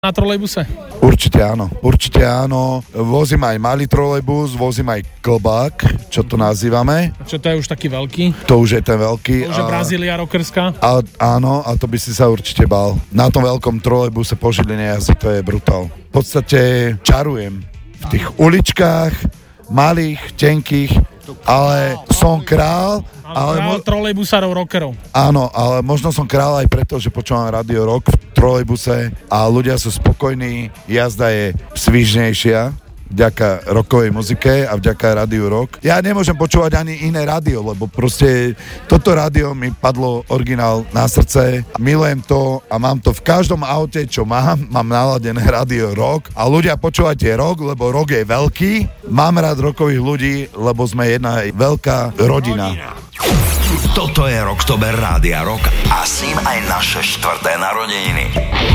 na trolejbuse? Určite áno. Vozím aj malý trolejbus, vozím aj klbák, čo to nazývame. Čo to je už taký veľký? To už je ten veľký. To už je Brazília rockerská? Áno, a to by si sa určite bál. Na tom veľkom trolejbuse po Žiline jazdí, to je brutál. V podstate čarujem v tých uličkách, malých, tenkých, ale som král. Král trolejbusárov, rockerov. Áno, ale možno som král aj preto, že počúvam Radio Rock v trolejbuse a ľudia sú spokojní, jazda je svižnejšia vďaka rockovej muzike a vďaka Radio Rock. Ja nemôžem počúvať ani iné rádio, lebo proste toto rádio mi padlo originál na srdce. Milujem to a mám to v každom aute, čo mám naladené Radio Rock a ľudia počúvate rock, lebo rock je veľký. Mám rád rockových ľudí, lebo sme jedna veľká rodina. Toto je Rocktober Rádia Rock a s ním aj naše 4. narodeniny.